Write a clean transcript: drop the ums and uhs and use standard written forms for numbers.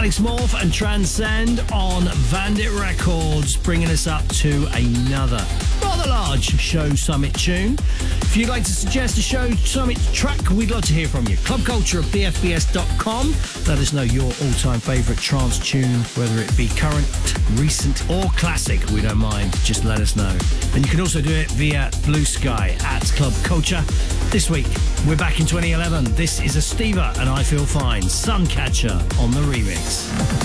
Alex Morph and Transcend on Vandit Records, bringing us up to another rather large Show Summit tune. If you'd like to suggest a Show Summit track, we'd love to hear from you. clubculture@bfbs.com. Let us know your all-time favourite trance tune, whether it be current, recent or classic. We don't mind. Just let us know. And you can also do it via Blue Sky at Club Culture. This week, we're back in 2011. This is Estiva and I Feel Fine. Suncatcher on the remix.